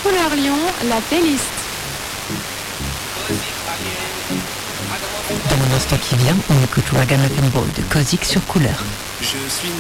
Couleur Lyon, la playlist. Dans l'instant qui vient, on écoute Rag & Rock'n'Roll de Kozik sur Couleur. Je suis